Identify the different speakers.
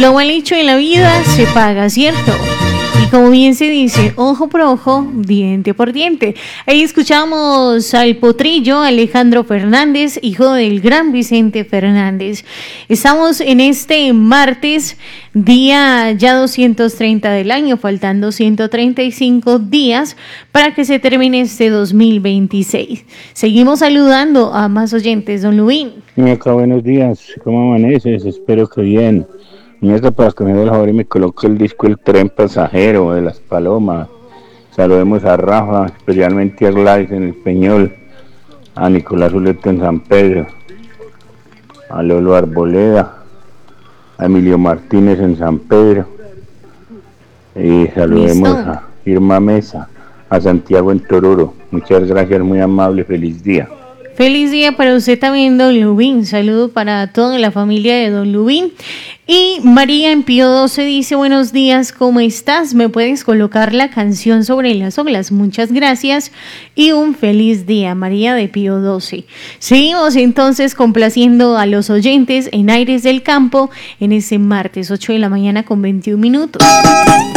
Speaker 1: Lo mal hecho en la vida se paga, ¿cierto? Y como bien se dice, ojo por ojo, diente por diente. Ahí escuchamos al potrillo Alejandro Fernández, hijo del gran Vicente Fernández. Estamos en este martes, día ya 230 del año, faltando 135 días para que se termine este 2026. Seguimos saludando a más oyentes, don Luis.
Speaker 2: Acá, buenos días, ¿cómo amaneces? Espero que bien. Muñeca, para que me dé el favor y me coloque el disco El Tren Pasajero de Las Palomas. Saludemos a Rafa, especialmente a Gladys en el Peñol, a Nicolás Zuleta en San Pedro, a Lolo Arboleda, a Emilio Martínez en San Pedro, y saludemos a Irma Mesa, a Santiago en Tororo. Muchas gracias, muy amable, feliz día.
Speaker 1: Feliz día para usted también, don Lubín. Saludo para toda la familia de don Lubín. Y María en Pío 12 dice, buenos días, ¿cómo estás? ¿Me puedes colocar la canción sobre las olas? Muchas gracias y un feliz día, María de Pío 12. Seguimos entonces complaciendo a los oyentes en Aires del Campo en este martes 8 de la mañana con 21 minutos.